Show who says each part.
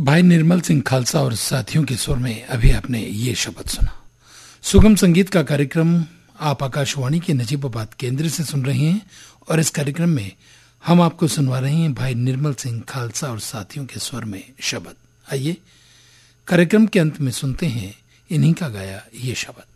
Speaker 1: भाई निर्मल सिंह खालसा और साथियों के स्वर में अभी आपने ये शब्द सुना। सुगम संगीत का कार्यक्रम आप आकाशवाणी के नजीबाबाद केंद्र से सुन रहे हैं और इस कार्यक्रम में हम आपको सुनवा रहे हैं भाई निर्मल सिंह खालसा और साथियों के स्वर में शब्द। आइए कार्यक्रम के अंत में सुनते हैं इन्हीं का गाया ये शब्द।